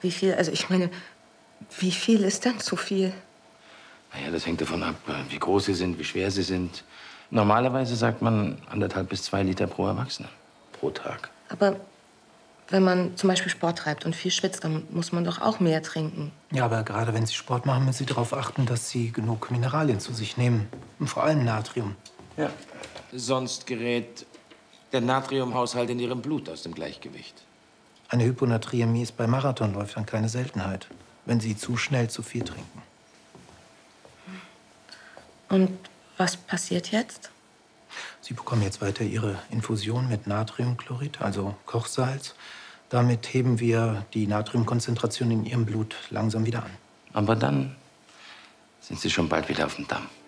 Wie viel? Also ich meine, wie viel ist denn zu viel? Naja, das hängt davon ab, wie groß sie sind, wie schwer sie sind. Normalerweise sagt man 1,5 bis 2 Liter pro Erwachsenen pro Tag. Aber wenn man zum Beispiel Sport treibt und viel schwitzt, dann muss man doch auch mehr trinken. Ja, aber gerade wenn Sie Sport machen, müssen Sie darauf achten, dass Sie genug Mineralien zu sich nehmen. Und vor allem Natrium. Ja. Sonst gerät der Natriumhaushalt in Ihrem Blut aus dem Gleichgewicht. Eine Hyponaträmie ist bei Marathonläufern keine Seltenheit, wenn sie zu schnell zu viel trinken. Und was passiert jetzt? Sie bekommen jetzt weiter Ihre Infusion mit Natriumchlorid, also Kochsalz. Damit heben wir die Natriumkonzentration in Ihrem Blut langsam wieder an. Aber dann sind Sie schon bald wieder auf dem Damm.